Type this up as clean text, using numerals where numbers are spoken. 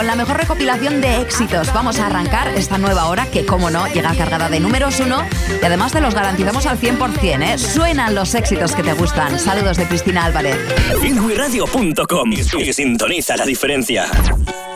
Con la mejor recopilación de éxitos vamos a arrancar esta nueva hora que, como no, llega cargada de números 1 y además te los garantizamos al 100%, ¿eh? Suenan los éxitos que te gustan. Saludos de Cristina Álvarez. Inguiradio.com y sintoniza la diferencia.